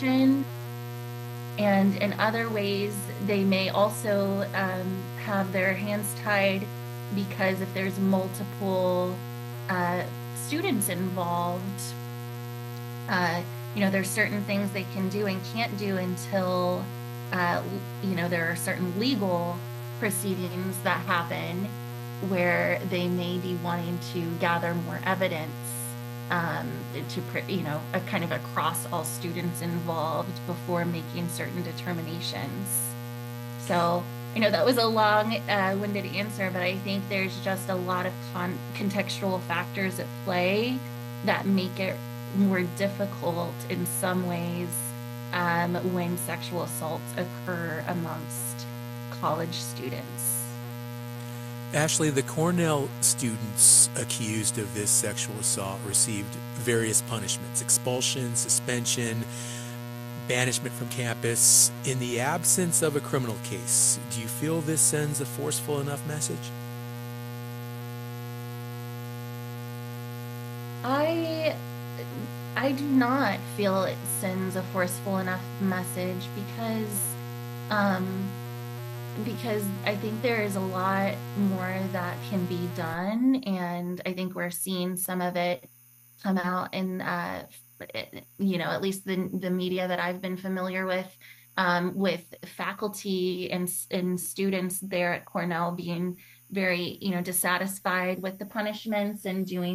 And in other ways, they may also have their hands tied because if there's multiple uh, students involved, uh, there's certain things they can do and can't do until, uh, there are certain legal proceedings that happen where they may be wanting to gather more evidence a kind of across all students involved before making certain determinations. So, that was a long-winded answer, but I think there's just a lot of contextual factors at play that make it more difficult in some ways when sexual assaults occur amongst college students. Ashley, the Cornell students accused of this sexual assault received various punishments: expulsion, suspension, banishment from campus. In the absence of a criminal case, do you feel this sends a forceful enough message? I I do not feel it sends a forceful enough message um because I think there is a lot more that can be done, and I think we're seeing some of it come out in at least the media that I've been familiar with faculty and students there at Cornell being very dissatisfied with the punishments and doing